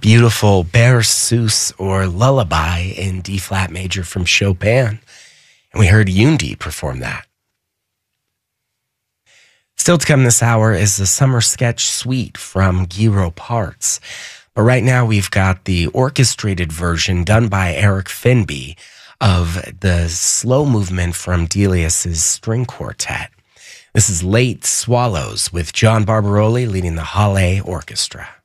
beautiful Berceuse or Lullaby in D-flat major from Chopin. And we heard Yundi perform that. Still to come this hour is the Summer Sketch Suite from Gyro Parts. But right now we've got the orchestrated version done by Eric Finby of the slow movement from Delius's string quartet. This is Late Swallows with John Barbaroli leading the Halle Orchestra.